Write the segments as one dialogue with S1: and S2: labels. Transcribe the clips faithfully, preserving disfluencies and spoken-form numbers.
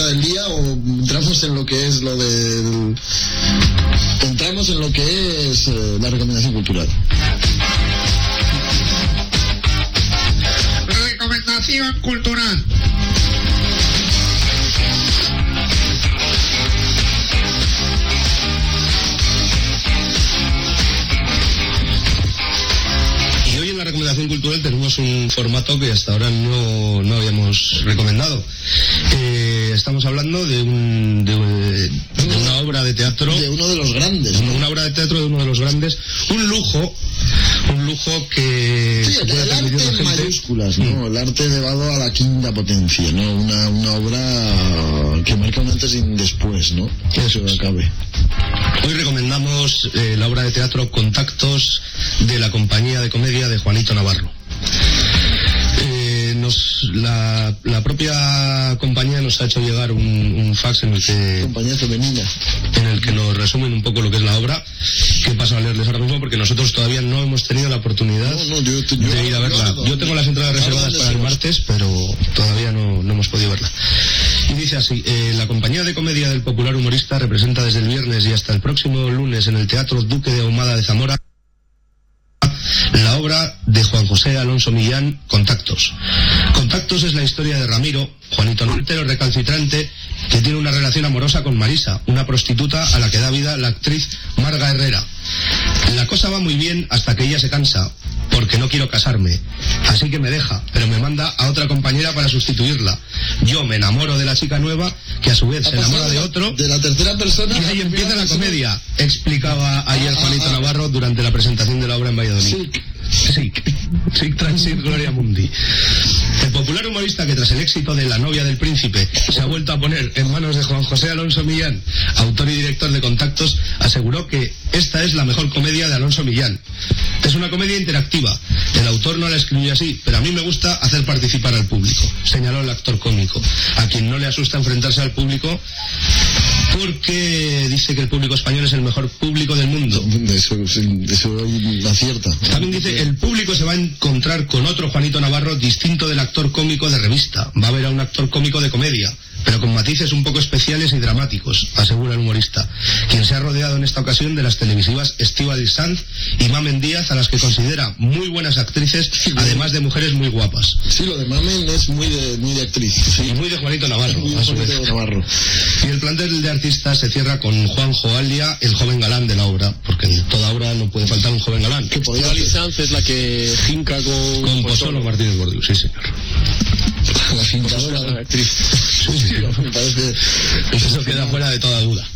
S1: del día o entramos en lo que es lo del... Entramos en lo que es eh, la recomendación cultural.
S2: Recomendación cultural.
S3: Y hoy en la recomendación cultural tenemos un formato que hasta ahora no, no habíamos recomendado. Eh, estamos hablando de, un, de, de una obra de teatro.
S1: De uno de los grandes, ¿no?
S3: Una obra de teatro de uno de los grandes. Un lujo, un lujo que
S1: sí,
S3: se
S1: el,
S3: puede
S1: el arte
S3: permitir
S1: en
S3: la gente.
S1: mayúsculas, ¿no? Mm. El arte elevado a la quinta potencia, ¿no? Una, una obra que marca un antes y un después, ¿no? Eso no cabe.
S3: Hoy recomendamos eh, la obra de teatro Contactos de la compañía de comedia de Juanito Navarro. Eh, nos, la, la propia compañía nos ha hecho llegar un, un fax en el que
S1: compañía femenina
S3: en el que nos resumen un poco lo que es la obra, que paso a leerles ahora mismo porque nosotros todavía no hemos tenido la oportunidad no, no, yo, yo, de ir a verla. Yo, yo tengo las entradas reservadas para el martes, pero todavía no, no hemos podido verla. Y dice así: eh, la compañía de comedia del popular humorista representa desde el viernes y hasta el próximo lunes en el Teatro Duque de Ahumada de Zamora la obra de Juan José Alonso Millán, Contactos. Contactos es la historia de Ramiro, Juanito Nortero recalcitrante, que tiene una relación amorosa con Marisa, una prostituta a la que da vida la actriz Marga Herrera. La cosa va muy bien hasta que ella se cansa, porque no quiero casarme, así que me deja, pero me manda a otra compañera para sustituirla. Yo me enamoro de la chica nueva, que a su vez se enamora de otro,
S1: de la tercera persona,
S3: y ahí empieza la comedia, explicaba ayer Juanito Navarro durante la presentación de la obra en Valladolid. Sí, sí, Transit Gloria Mundi. El popular humorista que tras el éxito de La novia del príncipe se ha vuelto a poner en manos de Juan José Alonso Millán, autor y director de Contactos, aseguró que esta es la mejor comedia de Alonso Millán. Es una comedia interactiva. El autor no la escribió así, pero a mí me gusta hacer participar al público, señaló el actor cómico, a quien no le asusta enfrentarse al público porque dice que el público español es el mejor público del mundo.
S1: Eso, eso acierta.
S3: También dice: el público se va a encontrar con otro Juanito Navarro distinto del actor cómico de revista. Va a ver a un actor cómico de comedia, pero con matices un poco especiales y dramáticos, asegura el humorista, quien se ha rodeado en esta ocasión de las televisivas Estíbaliz Sanz y Mamen Díaz, a las que considera muy buenas actrices, además de mujeres muy guapas.
S1: Sí, lo de Mamen es muy de, muy de actriz. Sí.
S3: Y muy de Juanito Navarro,
S1: muy
S3: a su vez.
S1: Navarro.
S3: Y el plantel de artistas se cierra con Juanjo Alia, el joven galán de la obra, porque en toda obra no puede faltar un joven galán.
S4: Estíbaliz Sanz es la que jinca con...
S3: Con Pozzolo Martínez Bordiú, sí señor.
S1: La jincadora de la actriz.
S3: Sí, sí, me parece... Eso queda fuera de toda duda.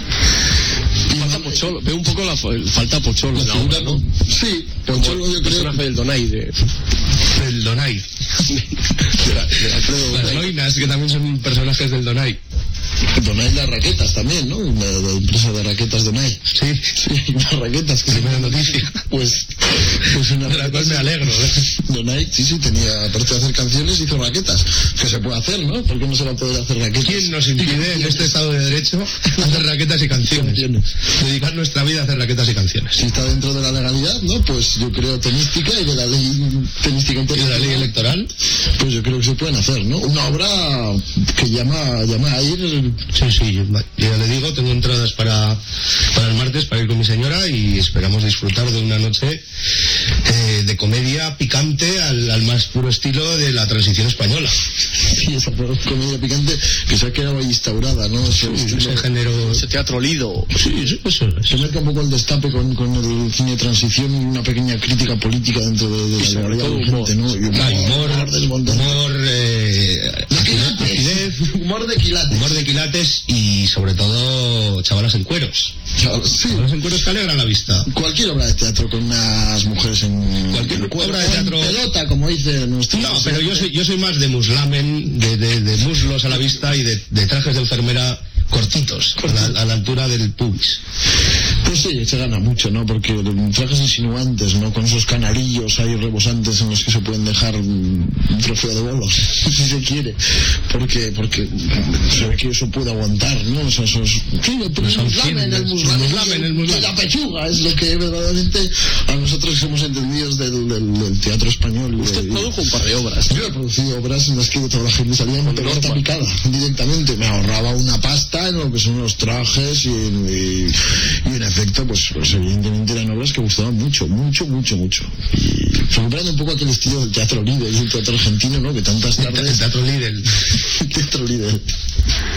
S4: Y falta Pocholo, veo un poco la falta Pocholo en la obra, ¿no?
S1: Sí, Pocholo yo creo.
S4: Personaje del Donay, de...
S3: Del Donay. de la, de la, las Loinas, que también son personajes del Donay.
S1: Donay las raquetas también, ¿no? La, la empresa de raquetas Donay.
S3: Sí,
S1: sí, las raquetas. Que
S3: primera noticia.
S1: Pues, pues una
S3: de la cual me alegro, ¿eh?
S1: Donay, sí, sí, tenía, aparte de hacer canciones, hizo raquetas. Que se puede hacer, ¿no? ¿Por qué no se va a poder hacer raquetas?
S3: ¿Quién nos impide en este Estado de Derecho hacer raquetas y canciones? canciones? Dedicar nuestra vida a hacer raquetas y canciones.
S1: Si está dentro de la legalidad, ¿no? Pues yo creo tenística y de la ley tenística internacional.
S3: ¿Y de la ley electoral?
S1: Pues yo creo que se pueden hacer, ¿no? Una obra que llama, llama a ir...
S3: Sí, sí, yo ya le digo, tengo entradas para, para el martes para ir con mi señora y esperamos disfrutar de una noche eh, de comedia picante al, al más puro estilo de la transición española.
S1: Sí, esa comedia picante que se ha quedado ahí instaurada, ¿no? Ese,
S3: sí,
S1: estilo,
S3: ese género...
S4: Ese teatro lido.
S3: Sí, sí, eso es.
S1: Se marca un poco el destape con, con el cine de transición y una pequeña crítica política dentro de, de la legalidad urgente, ¿no? Y humor,
S3: ah, humor,
S1: humor,
S3: humor eh,
S1: acidez, humor de quilates.
S3: Humor de quilates y sobre todo chavalas en cueros.
S1: Chavalas, sí.
S3: Chavalas en cueros que alegran la vista.
S1: Cualquier obra de teatro con unas mujeres en...
S3: Cualquier obra de teatro...
S1: pelota, como dice nuestro...
S3: No, pero yo soy, yo soy más de muslamen, de, de, de muslos a la vista y de, de trajes de enfermera cortitos, a la, a la altura del pubis.
S1: Pues sí, se gana mucho, ¿no? Porque trajes insinuantes, ¿no? Con esos canalillos ahí rebosantes en los que se pueden dejar un trofeo de bolos, si se quiere. Porque porque se ve que eso puede aguantar, ¿no? O sea, esos... Sí, el muslame en el muslame, en el muslame, la pechuga, es lo que verdaderamente a nosotros somos entendidos del, del, del teatro español.
S4: Usted produjo un par de obras.
S1: Yo he producido obras en las que toda la gente salía en pelota picada directamente. Me ahorraba una pasta en lo que son los trajes y, y, y en efecto, pues, pues evidentemente eran obras que gustaban mucho, mucho, mucho, mucho. Y recuperando un poco aquel estilo del teatro líder y el teatro argentino, ¿no? Que tantas tardes...
S3: El teatro líder.
S1: Teatro líder.